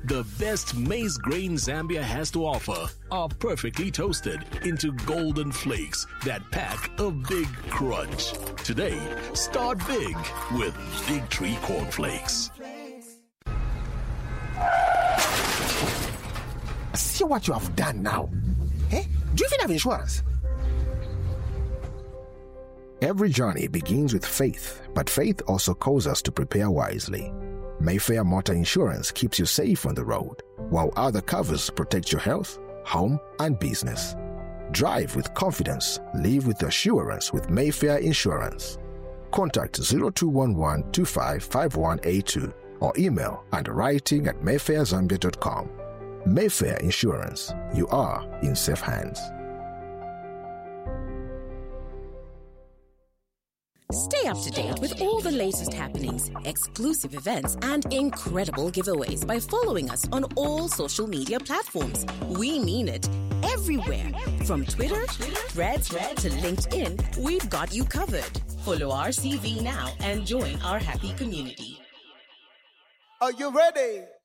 The best maize grain Zambia has to offer are perfectly toasted into golden flakes that pack a big crunch. Today, start big with Big Tree Cornflakes. See what you have done now. Eh? Do you even have insurance? Every journey begins with faith, but faith also calls us to prepare wisely. Mayfair Motor Insurance keeps you safe on the road, while other covers protect your health, home, and business. Drive with confidence, live with assurance with Mayfair Insurance. Contact 0211-255182 or email underwriting@mayfairzambia.com. Mayfair Insurance, you are in safe hands. Stay up to date with all the latest happenings, exclusive events, and incredible giveaways by following us on all social media platforms. We mean it. Everywhere. From Twitter, Threads, to LinkedIn, we've got you covered. Follow RCV now and join our happy community. Are you ready?